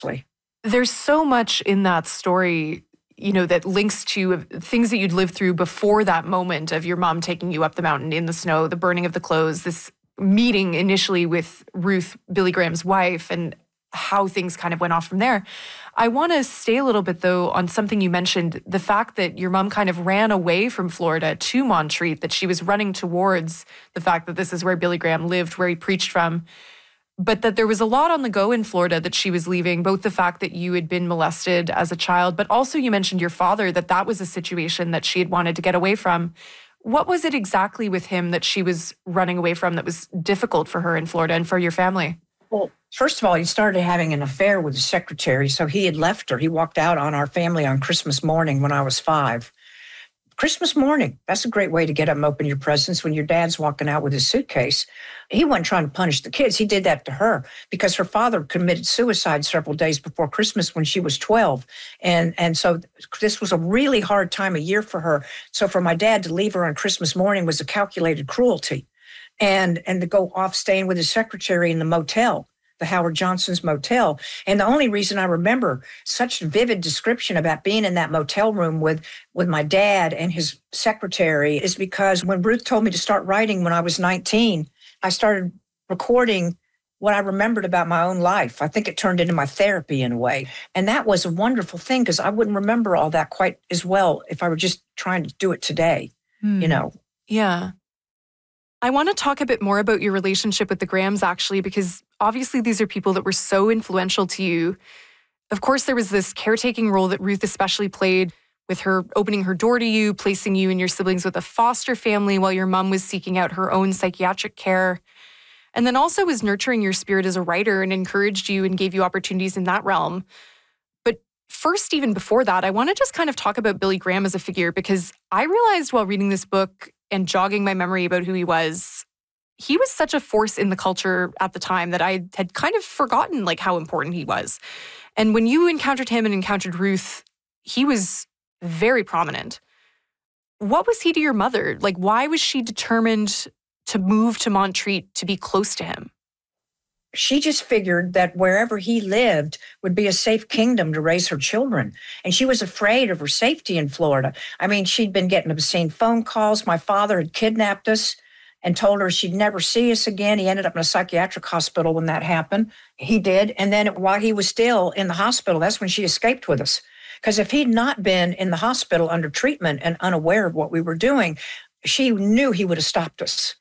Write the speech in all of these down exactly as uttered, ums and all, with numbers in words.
There's so much in that story, you know, that links to things that you'd lived through before that moment of your mom taking you up the mountain in the snow, the burning of the clothes, this meeting initially with Ruth, Billy Graham's wife, and how things kind of went off from there. I want to stay a little bit, though, on something you mentioned, the fact that your mom kind of ran away from Florida to Montreat, that she was running towards the fact that this is where Billy Graham lived, where he preached from, but that there was a lot on the go in Florida that she was leaving, both the fact that you had been molested as a child, but also you mentioned your father, that that was a situation that she had wanted to get away from. What was it exactly with him that she was running away from that was difficult for her in Florida and for your family? Well, first of all, he started having an affair with the secretary, so he had left her. He walked out on our family on Christmas morning when I was five. Christmas morning, that's a great way to get up and open your presents when your dad's walking out with his suitcase. He wasn't trying to punish the kids. He did that to her because her father committed suicide several days before Christmas when she was twelve. And, and so this was a really hard time of year for her. So for my dad to leave her on Christmas morning was a calculated cruelty. And, and to go off staying with his secretary in the motel, the Howard Johnson's motel. And the only reason I remember such vivid description about being in that motel room with, with my dad and his secretary is because when Ruth told me to start writing when I was nineteen, I started recording what I remembered about my own life. I think it turned into my therapy in a way. And that was a wonderful thing because I wouldn't remember all that quite as well if I were just trying to do it today, mm. you know. Yeah. I want to talk a bit more about your relationship with the Grahams, actually, because obviously these are people that were so influential to you. Of course, there was this caretaking role that Ruth especially played with her opening her door to you, placing you and your siblings with a foster family while your mom was seeking out her own psychiatric care. And then also was nurturing your spirit as a writer and encouraged you and gave you opportunities in that realm. But first, even before that, I want to just kind of talk about Billy Graham as a figure, because I realized while reading this book and jogging my memory about who he was, he was such a force in the culture at the time that I had kind of forgotten like how important he was. And when you encountered him and encountered Ruth, he was very prominent. What was he to your mother? Like, why was she determined to move to Montreat to be close to him? She just figured that wherever he lived would be a safe kingdom to raise her children. And she was afraid of her safety in Florida. I mean, she'd been getting obscene phone calls. My father had kidnapped us and told her she'd never see us again. He ended up in a psychiatric hospital when that happened. He did. And then while he was still in the hospital, that's when she escaped with us. Because if he'd not been in the hospital under treatment and unaware of what we were doing, she knew he would have stopped us.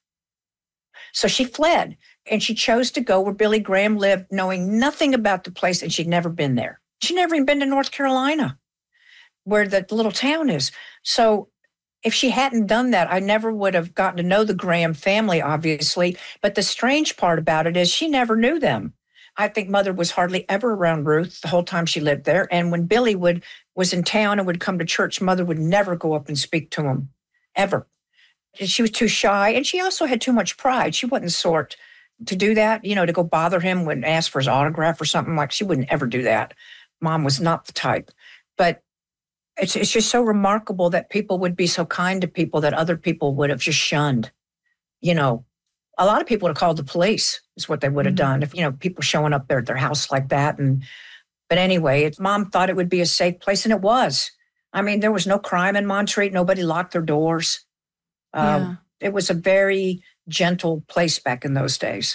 So she fled. And she chose to go where Billy Graham lived, knowing nothing about the place, and she'd never been there. She'd never even been to North Carolina, where the little town is. So if she hadn't done that, I never would have gotten to know the Graham family, obviously. But the strange part about it is she never knew them. I think Mother was hardly ever around Ruth the whole time she lived there. And when Billy would was in town and would come to church, Mother would never go up and speak to him, ever. She was too shy, and she also had too much pride. She wasn't the sort to do that, you know, to go bother him when asked for his autograph or something. Like, she wouldn't ever do that. Mom was not the type. But it's it's just so remarkable that people would be so kind to people that other people would have just shunned. You know, a lot of people would have called the police, is what they would have mm-hmm. done if, you know, people showing up there at their house like that. And but anyway, it, Mom thought it would be a safe place, and it was. I mean, there was no crime in Montreat. Nobody locked their doors. Yeah. Um, it was a very gentle place back in those days.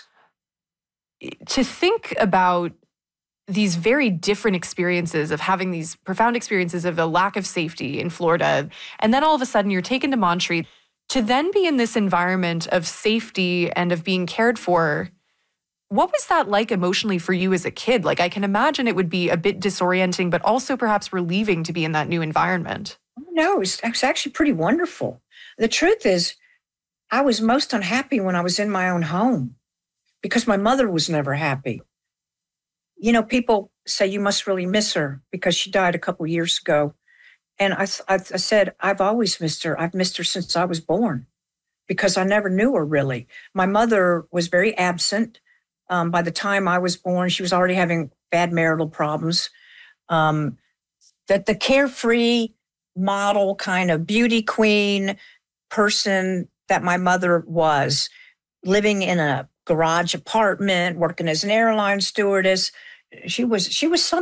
To think about these very different experiences of having these profound experiences of a lack of safety in Florida, and then all of a sudden you're taken to Montreat, to then be in this environment of safety and of being cared for, what was that like emotionally for you as a kid? Like, I can imagine it would be a bit disorienting, but also perhaps relieving to be in that new environment. No, it was, it was actually pretty wonderful. The truth is, I was most unhappy when I was in my own home because my mother was never happy. You know, people say you must really miss her because she died a couple years ago. And I, I, I said, I've always missed her. I've missed her since I was born because I never knew her really. My mother was very absent. Um, by the time I was born, she was already having bad marital problems. Um, that the carefree model kind of beauty queen person that my mother was, living in a garage apartment, working as an airline stewardess. She was she was something.